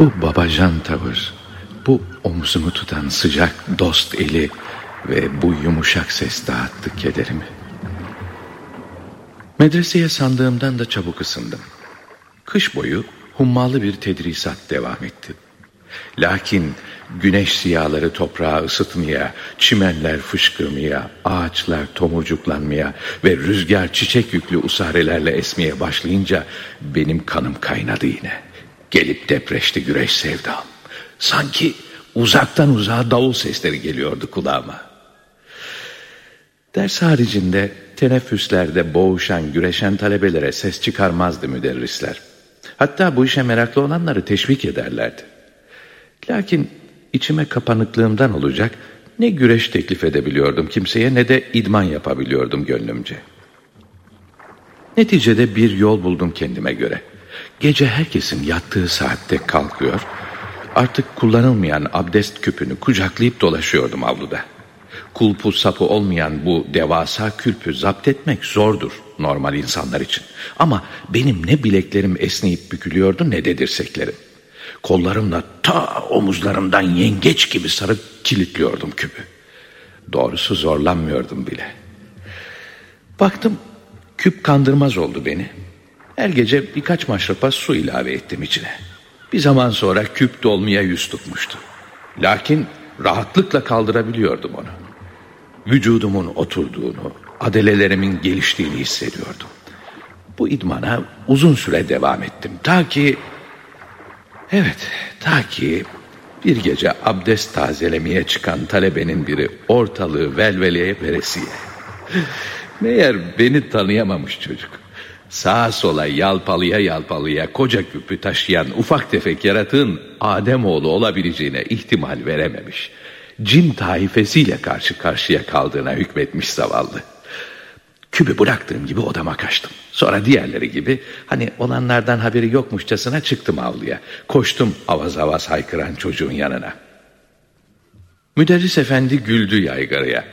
Bu babacan tavır, bu omzumu tutan sıcak dost eli ve bu yumuşak ses dağıttı kederimi. Medreseye sandığımdan da çabuk ısındım. Kış boyu hummalı bir tedrisat devam etti. Lakin güneş siyahları toprağı ısıtmaya, çimenler fışkırmaya, ağaçlar tomurcuklanmaya ve rüzgar çiçek yüklü usarelerle esmeye başlayınca benim kanım kaynadı yine. Gelip depreşti güreş sevdam. Sanki uzaktan uzağa davul sesleri geliyordu kulağıma. Ders haricinde teneffüslerde boğuşan, güreşen talebelere ses çıkarmazdı müderrisler. Hatta bu işe meraklı olanları teşvik ederlerdi. Lakin içime kapanıklığımdan olacak ne güreş teklif edebiliyordum kimseye ne de idman yapabiliyordum gönlümce. Neticede bir yol buldum kendime göre. Gece herkesin yattığı saatte kalkıyor, artık kullanılmayan abdest küpünü kucaklayıp dolaşıyordum avluda. Kulpu sapı olmayan bu devasa külpü zapt etmek zordur normal insanlar için. Ama benim ne bileklerim esneyip bükülüyordu ne de dirseklerim. Kollarımla ta omuzlarımdan yengeç gibi sarıp kilitliyordum küpü. Doğrusu zorlanmıyordum bile. Baktım küp kandırmaz oldu beni. Her gece birkaç maşrapa su ilave ettim içine. Bir zaman sonra küp dolmaya yüz tutmuştu. Lakin rahatlıkla kaldırabiliyordum onu. Vücudumun oturduğunu, adelelerimin geliştiğini hissediyordum. Bu idmana uzun süre devam ettim. Ta ki bir gece abdest tazelemeye çıkan talebenin biri ortalığı velveleye veresiye. Meğer beni tanıyamamış çocuk. Sağa sola yalpalıya koca küpü taşıyan ufak tefek yaratığın Ademoğlu olabileceğine ihtimal verememiş. Cin taifesiyle karşı karşıya kaldığına hükmetmiş zavallı. Küpü bıraktığım gibi odama kaçtım. Sonra diğerleri gibi olanlardan haberi yokmuşçasına çıktım avluya. Koştum avaz avaz haykıran çocuğun yanına. Müderris efendi güldü yaygaraya.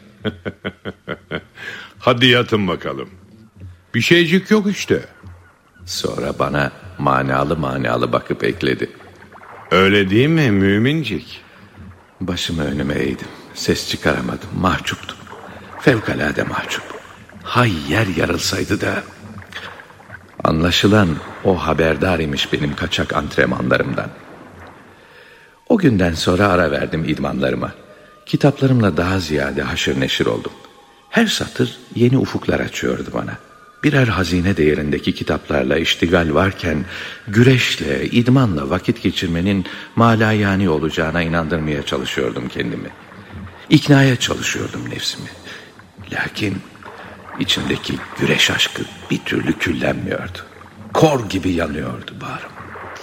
Hadi yatın bakalım. Bir şeycik yok işte. Sonra bana manalı bakıp ekledi. Öyle değil mi mümincik? Başımı önüme eğdim. Ses çıkaramadım. Mahcuptum. Fevkalade mahcup. Hay yer yarılsaydı da. Anlaşılan o haberdar imiş benim kaçak antrenmanlarımdan. O günden sonra ara verdim idmanlarıma. Kitaplarımla daha ziyade haşır neşir oldum. Her satır yeni ufuklar açıyordu bana. Birer hazine değerindeki kitaplarla iştigal varken güreşle, idmanla vakit geçirmenin malayani olacağına inandırmaya çalışıyordum kendimi. İknaya çalışıyordum nefsimi. Lakin içimdeki güreş aşkı bir türlü küllenmiyordu. Kor gibi yanıyordu bağrım.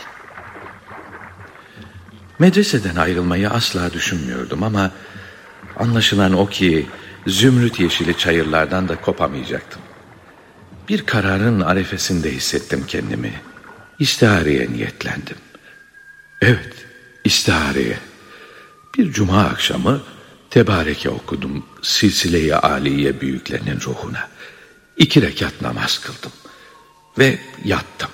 Medreseden ayrılmayı asla düşünmüyordum ama anlaşılan o ki zümrüt yeşili çayırlardan da kopamayacaktım. Bir kararın arefesinde hissettim kendimi. İstihareye niyetlendim. Evet, istihareye. Bir cuma akşamı tebareke okudum silsile-i âliye büyüklerinin ruhuna. 2 rekat namaz kıldım ve yattım.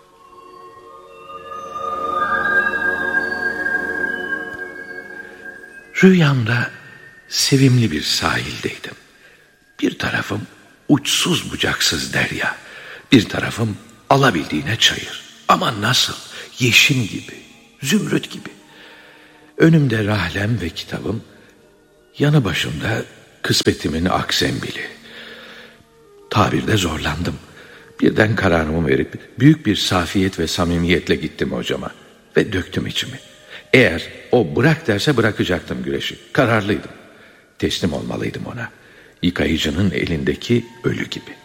Rüyamda sevimli bir sahildeydim. Bir tarafım uçsuz bucaksız derya, bir tarafım alabildiğine çayır. Ama nasıl? Yeşim gibi, zümrüt gibi. Önümde rahlem ve kitabım, yanı başımda kısmetimin aksembili. Tabirde zorlandım. Birden kararımı verip büyük bir safiyet ve samimiyetle gittim hocama ve döktüm içimi. Eğer o bırak derse bırakacaktım güreşi. Kararlıydım. Teslim olmalıydım ona. Yıkayıcının elindeki ölü gibi.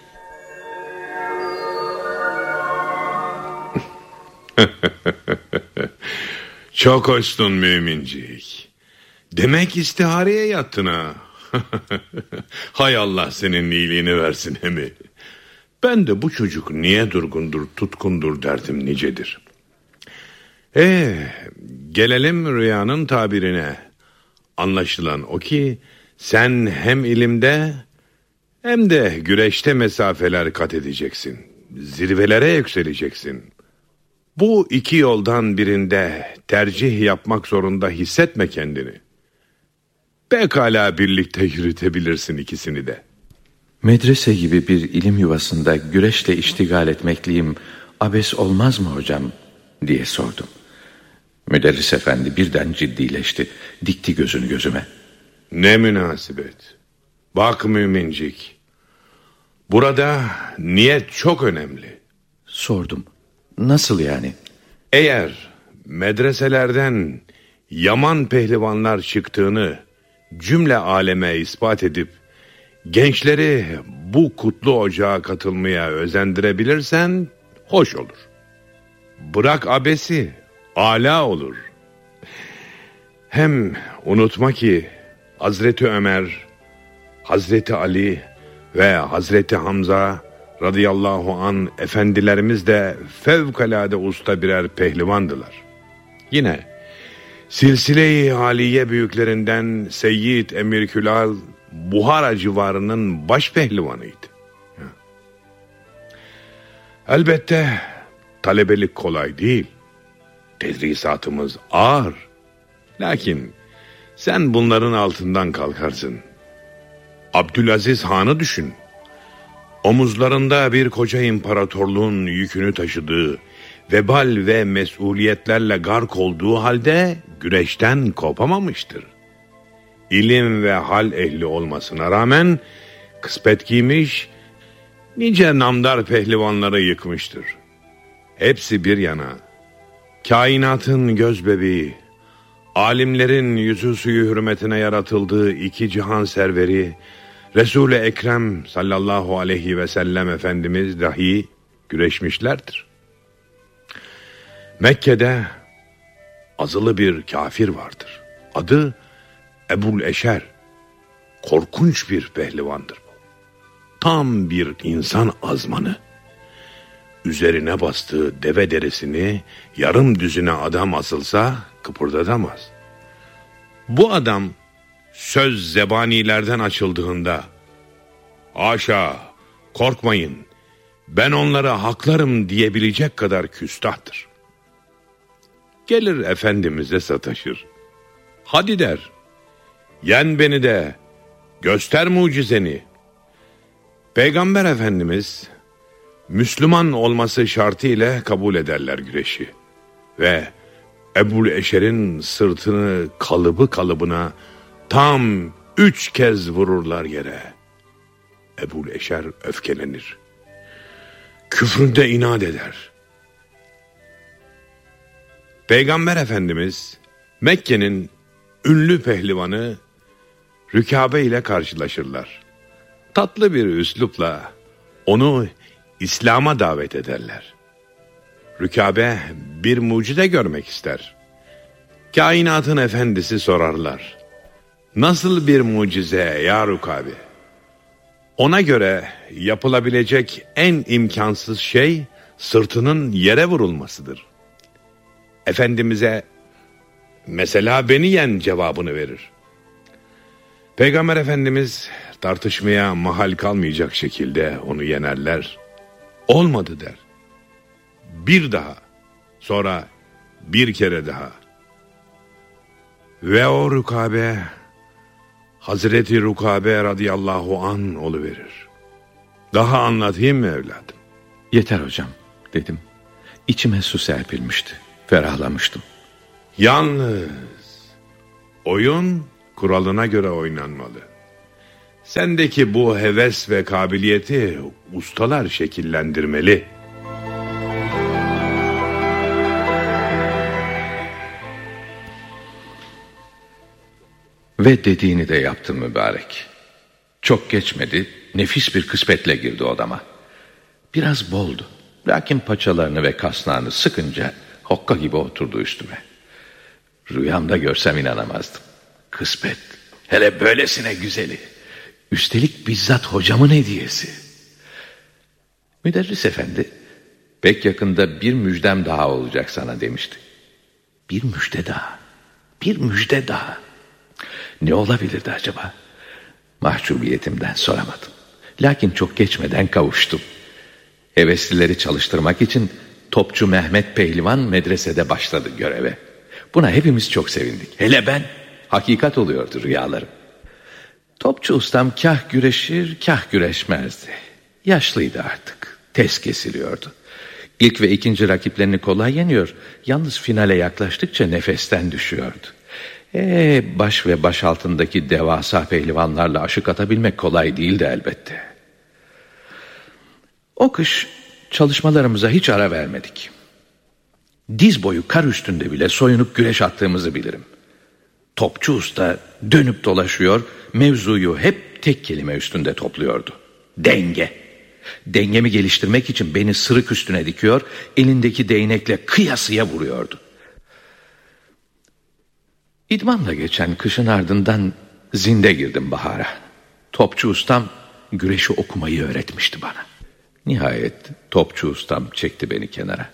Çok hoşsun mümincik. Demek istihareye yattın ha. Hay Allah senin iyiliğini versin hemi. Ben de bu çocuk niye durgundur, tutkundur derdim nicedir. Gelelim rüyanın tabirine. Anlaşılan o ki sen hem ilimde hem de güreşte mesafeler kat edeceksin. Zirvelere yükseleceksin. Bu iki yoldan birinde tercih yapmak zorunda hissetme kendini. Pekala birlikte yürütebilirsin ikisini de. Medrese gibi bir ilim yuvasında güreşle iştigal etmekliyim abes olmaz mı hocam diye sordum. Müderris efendi birden ciddileşti. Dikti gözünü gözüme. Ne münasebet. Bak mümincik. Burada niyet çok önemli. Sordum. Nasıl yani? Eğer medreselerden yaman pehlivanlar çıktığını cümle aleme ispat edip gençleri bu kutlu ocağa katılmaya özendirebilirsen hoş olur. Bırak abesi, âlâ olur. Hem unutma ki Hazreti Ömer, Hazreti Ali ve Hazreti Hamza radıyallahu an efendilerimiz de fevkalade usta birer pehlivandılar. Yine silsile-i haliye büyüklerinden Seyyid Emirkülal Buhara civarının baş pehlivanıydı. Elbette talebelik kolay değil. Tedrisatımız ağır. Lakin sen bunların altından kalkarsın. Abdülaziz Han'ı düşün. Omuzlarında bir koca imparatorluğun yükünü taşıdığı, vebal ve mesuliyetlerle gark olduğu halde güreşten kopamamıştır. İlim ve hal ehli olmasına rağmen kıspet giymiş, nice namdar pehlivanları yıkmıştır. Hepsi bir yana, kainatın göz bebeği, alimlerin yüzü suyu hürmetine yaratıldığı iki cihan serveri, Resul-i Ekrem sallallahu aleyhi ve sellem Efendimiz dahi güreşmişlerdir. Mekke'de azılı bir kafir vardır. Adı Ebul Eşer. Korkunç bir pehlivandır bu. Tam bir insan azmanı. Üzerine bastığı deve derisini yarım düzine adam asılsa kıpırdatamaz. Bu adam söz zebanilerden açıldığında, haşa, korkmayın, ben onlara haklarım diyebilecek kadar küstahtır. Gelir Efendimiz'e sataşır. Hadi der, yen beni de, göster mucizeni. Peygamber Efendimiz Müslüman olması şartıyla kabul ederler güreşi. Ve Ebul Eşer'in sırtını kalıbı kalıbına tam 3 kez vururlar yere. Ebul Eşer öfkelenir. Küfründe inat eder. Peygamber Efendimiz Mekke'nin ünlü pehlivanı Rükabe ile karşılaşırlar. Tatlı bir üslupla onu İslam'a davet ederler. Rükabe bir mucize görmek ister. Kainatın efendisi sorarlar. Nasıl bir mucize ya Rükabe? Ona göre yapılabilecek en imkansız şey sırtının yere vurulmasıdır. Efendimiz'e mesela beni yen cevabını verir. Peygamber Efendimiz tartışmaya mahal kalmayacak şekilde onu yenerler. Olmadı der. Bir daha, sonra bir kere daha. Ve o Rükabe Hazreti Rükabe radıyallahu an oluverir. Daha anlatayım mı evladım? Yeter hocam dedim. İçime su serpilmişti. Ferahlamıştım. Yalnız oyun kuralına göre oynanmalı. Sendeki bu heves ve kabiliyeti ustalar şekillendirmeli. Ve dediğini de yaptım mübarek. Çok geçmedi, nefis bir kısmetle girdi odama. Biraz boldu. Lakin paçalarını ve kasnağını sıkınca hokka gibi oturdu üstüme. Rüyamda görsem inanamazdım. Kısmet, hele böylesine güzeli. Üstelik bizzat hocamın hediyesi. Müderris efendi, pek yakında bir müjdem daha olacak sana demişti. Bir müjde daha, bir müjde daha. Ne olabilirdi acaba? Mahcubiyetimden soramadım. Lakin çok geçmeden kavuştum. Heveslileri çalıştırmak için Topçu Mehmet Pehlivan medresede başladı göreve. Buna hepimiz çok sevindik. Hele ben. Hakikat oluyordu rüyalarım. Topçu ustam kah güreşir, kah güreşmezdi. Yaşlıydı artık. Tez kesiliyordu. İlk ve ikinci rakiplerini kolay yeniyor. Yalnız finale yaklaştıkça nefesten düşüyordu. Baş ve baş altındaki devasa pehlivanlarla aşık atabilmek kolay değildi elbette. O kış çalışmalarımıza hiç ara vermedik. Diz boyu kar üstünde bile soyunup güreş attığımızı bilirim. Topçu usta dönüp dolaşıyor, mevzuyu hep tek kelime üstünde topluyordu. Denge. Dengemi geliştirmek için beni sırık üstüne dikiyor, elindeki değnekle kıyasıya vuruyordu. İdmanla geçen kışın ardından zinde girdim bahara. Topçu ustam güreşi okumayı öğretmişti bana. Nihayet topçu ustam çekti beni kenara.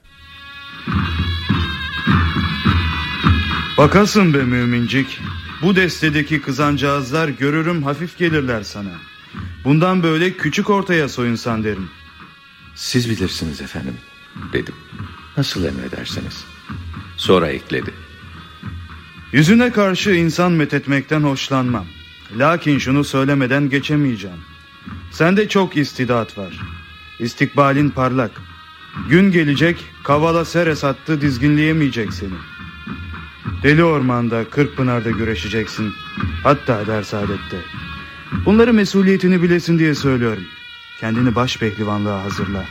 Bakasın be mümincik, bu destedeki kızancağızlar görürüm hafif gelirler sana. Bundan böyle küçük ortaya soyunsan derim. Siz bilirsiniz efendim dedim. Nasıl emrederseniz. Sonra ekledi. Yüzüne karşı insan methetmekten hoşlanmam. Lakin şunu söylemeden geçemeyeceğim. Sende çok istidat var. İstikbalin parlak. Gün gelecek, kavala seres attı dizginleyemeyecek seni. Deli ormanda, Kırkpınar'da güreşeceksin. Hatta Dersaadet'te. Bunları mesuliyetini bilesin diye söylüyorum. Kendini baş pehlivanlığa hazırla.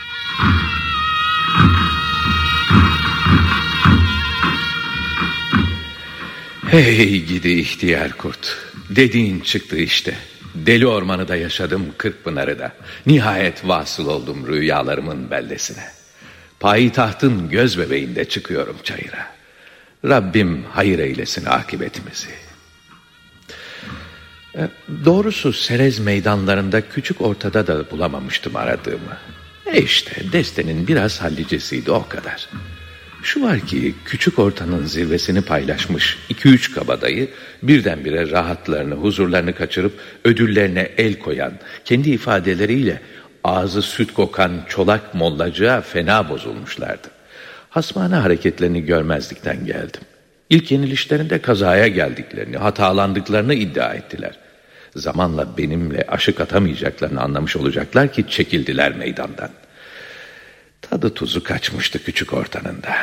Hey gidi ihtiyar kurt. Dediğin çıktı işte. Deli ormanı da yaşadım, Kırkpınar'ı da. Nihayet vasıl oldum rüyalarımın beldesine. Payitahtın göz bebeğinde çıkıyorum çayıra. Rabbim hayır eylesin akıbetimizi. Doğrusu Serez meydanlarında küçük ortada da bulamamıştım aradığımı. İşte destenin biraz hallicesiydi, o kadar. Şu var ki küçük ortanın zirvesini paylaşmış 2-3 kabadayı birdenbire rahatlarını, huzurlarını kaçırıp ödüllerine el koyan, kendi ifadeleriyle ağzı süt kokan çolak mollacığa fena bozulmuşlardı. Hasmane hareketlerini görmezlikten geldim. İlk yenilişlerinde kazaya geldiklerini, hatalandıklarını iddia ettiler. Zamanla benimle aşık atamayacaklarını anlamış olacaklar ki çekildiler meydandan. Tadı tuzu kaçmıştı küçük ortanın da.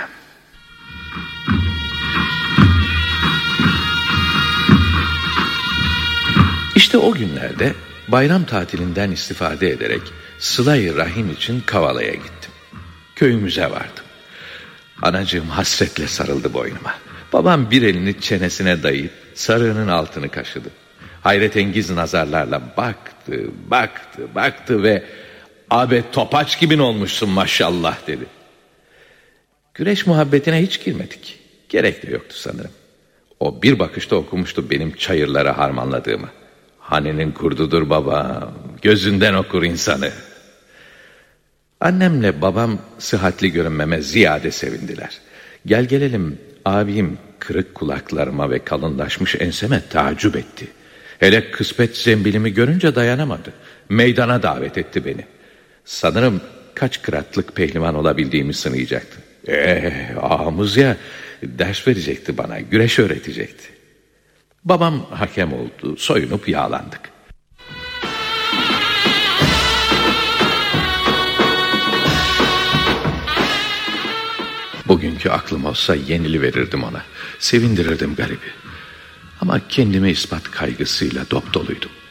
İşte o günlerde bayram tatilinden istifade ederek Sıla-i Rahim için Kavala'ya gittim. Köyümüze vardım. Anacığım hasretle sarıldı boynuma. Babam bir elini çenesine dayayıp sarığının altını kaşıdı. Hayretengiz nazarlarla baktı ve "Abi topaç gibin olmuşsun maşallah" dedi. Güreş muhabbetine hiç girmedik. Gerek de yoktu sanırım. O bir bakışta okumuştu benim çayırlara harmanladığımı. Hanenin kurdudur babam, gözünden okur insanı. Annemle babam sıhhatli görünmeme ziyade sevindiler. Gel gelelim abim kırık kulaklarıma ve kalınlaşmış enseme tacip etti. Hele kısmet zembilimi görünce dayanamadı. Meydana davet etti beni. Sanırım kaç kıratlık pehlivan olabildiğimi sınayacaktı. Ağamız ya, ders verecekti bana, güreş öğretecekti. Babam hakem oldu, soyunup yağlandık. Bugünkü aklım olsa yeniliverirdim ona. Sevindirirdim garibi. Ama kendime ispat kaygısıyla dop doluydum.